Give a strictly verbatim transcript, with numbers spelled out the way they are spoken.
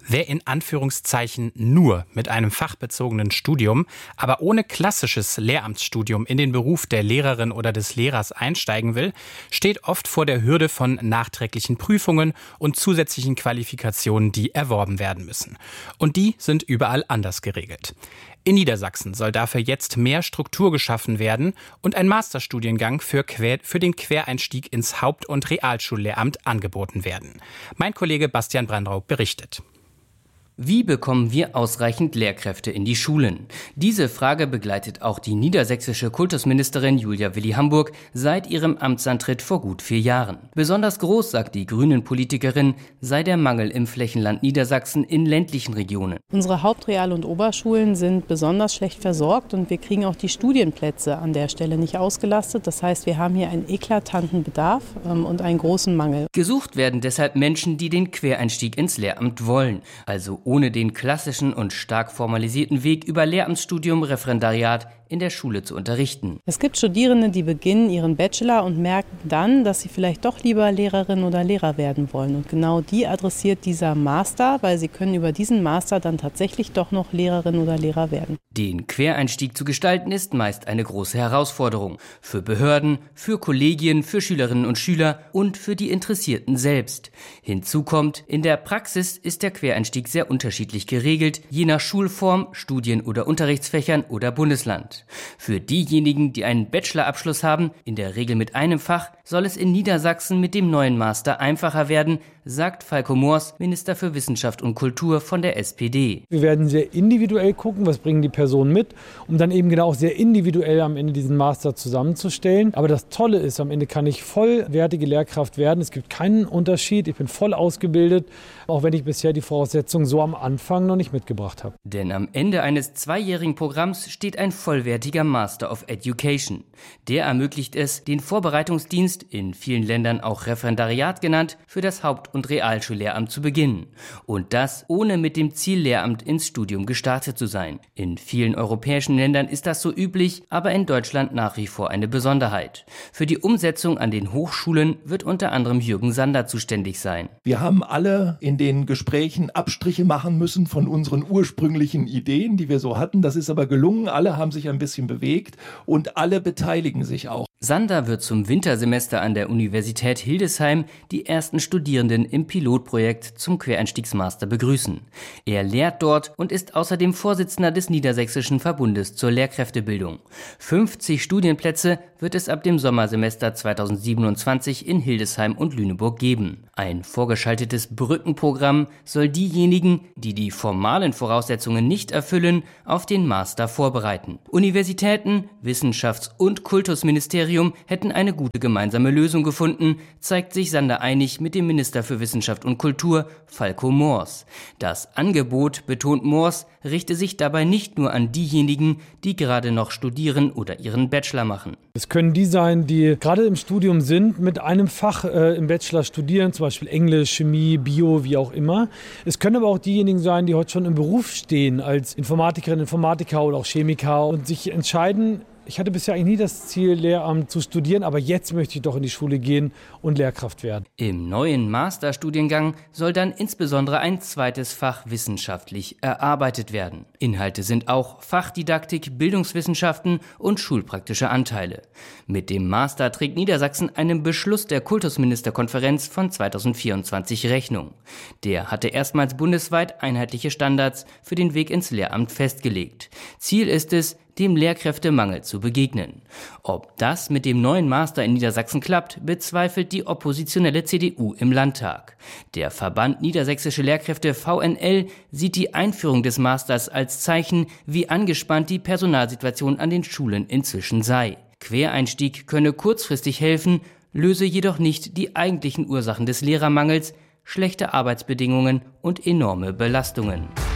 Wer in Anführungszeichen nur mit einem fachbezogenen Studium, aber ohne klassisches Lehramtsstudium in den Beruf der Lehrerin oder des Lehrers einsteigen will, steht oft vor der Hürde von nachträglichen Prüfungen und zusätzlichen Qualifikationen, die erworben werden müssen. Und die sind überall anders geregelt. In Niedersachsen soll dafür jetzt mehr Struktur geschaffen werden und ein Masterstudiengang für, Quer- für den Quereinstieg ins Haupt- und Realschullehramt angeboten werden. Mein Kollege Bastian Brandrau berichtet. Wie bekommen wir ausreichend Lehrkräfte in die Schulen? Diese Frage begleitet auch die niedersächsische Kultusministerin Julia Willi-Hamburg seit ihrem Amtsantritt vor gut vier Jahren. Besonders groß, sagt die Grünen-Politikerin, sei der Mangel im Flächenland Niedersachsen in ländlichen Regionen. Unsere Haupt-, Real- und Oberschulen sind besonders schlecht versorgt und wir kriegen auch die Studienplätze an der Stelle nicht ausgelastet. Das heißt, wir haben hier einen eklatanten Bedarf ähm, und einen großen Mangel. Gesucht werden deshalb Menschen, die den Quereinstieg ins Lehramt wollen, also ohne den klassischen und stark formalisierten Weg über Lehramtsstudium, Referendariat in der Schule zu unterrichten. Es gibt Studierende, die beginnen ihren Bachelor und merken dann, dass sie vielleicht doch lieber Lehrerin oder Lehrer werden wollen. Und genau die adressiert dieser Master, weil sie können über diesen Master dann tatsächlich doch noch Lehrerin oder Lehrer werden. Den Quereinstieg zu gestalten ist meist eine große Herausforderung. Für Behörden, für Kollegien, für Schülerinnen und Schüler und für die Interessierten selbst. Hinzu kommt, in der Praxis ist der Quereinstieg sehr unterschiedlich geregelt, je nach Schulform, Studien- oder Unterrichtsfächern oder Bundesland. Für diejenigen, die einen Bachelorabschluss haben, in der Regel mit einem Fach, soll es in Niedersachsen mit dem neuen Master einfacher werden, sagt Falco Moors, Minister für Wissenschaft und Kultur von der S P D. Wir werden sehr individuell gucken, was bringen die Personen mit, um dann eben genau auch sehr individuell am Ende diesen Master zusammenzustellen. Aber das Tolle ist, am Ende kann ich vollwertige Lehrkraft werden. Es gibt keinen Unterschied. Ich bin voll ausgebildet, auch wenn ich bisher die Voraussetzungen so am Anfang noch nicht mitgebracht habe. Denn am Ende eines zweijährigen Programms steht ein vollwertiger Master of Education. Der ermöglicht es, den Vorbereitungsdienst, in vielen Ländern auch Referendariat genannt, für das Haupt- und Realschullehramt zu beginnen. Und das ohne mit dem Ziel Lehramt ins Studium gestartet zu sein. In vielen europäischen Ländern ist das so üblich, aber in Deutschland nach wie vor eine Besonderheit. Für die Umsetzung an den Hochschulen wird unter anderem Jürgen Sander zuständig sein. Wir haben alle in den Gesprächen Abstriche machen müssen von unseren ursprünglichen Ideen, die wir so hatten. Das ist aber gelungen. Alle haben sich ein bisschen bewegt und alle beteiligen sich auch. Sander wird zum Wintersemester an der Universität Hildesheim die ersten Studierenden im Pilotprojekt zum Quereinstiegsmaster begrüßen. Er lehrt dort und ist außerdem Vorsitzender des Niedersächsischen Verbundes zur Lehrkräftebildung. fünfzig Studienplätze wird es ab dem Sommersemester zweitausendsiebenundzwanzig in Hildesheim und Lüneburg geben. Ein vorgeschaltetes Brückenprogramm soll diejenigen, die die formalen Voraussetzungen nicht erfüllen, auf den Master vorbereiten. Universitäten, Wissenschafts- und Kultusministerium hätten eine gute gemeinsame Lösung gefunden, zeigt sich Sander einig mit dem Minister für Wissenschaft und Kultur, Falco Moors. Das Angebot, betont Moors, richte sich dabei nicht nur an diejenigen, die gerade noch studieren oder ihren Bachelor machen. Es können die sein, die gerade im Studium sind, mit einem Fach äh, im Bachelor studieren, zum Beispiel Englisch, Chemie, Bio, wie auch immer. Es können aber auch diejenigen sein, die heute schon im Beruf stehen, als Informatikerin, Informatiker oder auch Chemiker und sich entscheiden, ich hatte bisher eigentlich nie das Ziel, Lehramt zu studieren, aber jetzt möchte ich doch in die Schule gehen und Lehrkraft werden. Im neuen Masterstudiengang soll dann insbesondere ein zweites Fach wissenschaftlich erarbeitet werden. Inhalte sind auch Fachdidaktik, Bildungswissenschaften und schulpraktische Anteile. Mit dem Master trägt Niedersachsen einem Beschluss der Kultusministerkonferenz von zweitausendvierundzwanzig Rechnung. Der hatte erstmals bundesweit einheitliche Standards für den Weg ins Lehramt festgelegt. Ziel ist es, dem Lehrkräftemangel zu begegnen. Ob das mit dem neuen Master in Niedersachsen klappt, bezweifelt die oppositionelle C D U im Landtag. Der Verband Niedersächsische Lehrkräfte V N L sieht die Einführung des Masters als Zeichen, wie angespannt die Personalsituation an den Schulen inzwischen sei. Quereinstieg könne kurzfristig helfen, löse jedoch nicht die eigentlichen Ursachen des Lehrermangels, schlechte Arbeitsbedingungen und enorme Belastungen.